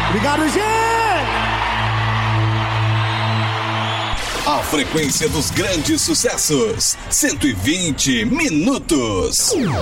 Obrigado, gente! A frequência dos grandes sucessos. 120 minutos.